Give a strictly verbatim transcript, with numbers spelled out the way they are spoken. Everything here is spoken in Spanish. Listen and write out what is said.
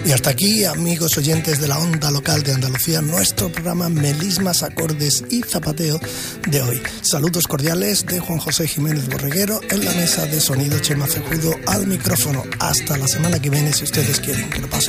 Y hasta aquí, amigos oyentes de la onda local de Andalucía, nuestro programa Melismas, Acordes y Zapateo de hoy. Saludos cordiales de Juan José Jiménez Borreguero, en la mesa de sonido Chema Cejudo al micrófono. Hasta la semana que viene, si ustedes quieren. Que lo pasen.